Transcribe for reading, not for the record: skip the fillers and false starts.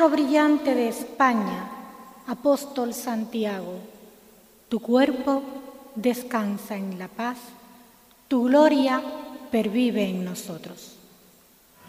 astro brillante de España, apóstol Santiago, tu cuerpo descansa en la paz, tu gloria pervive en nosotros.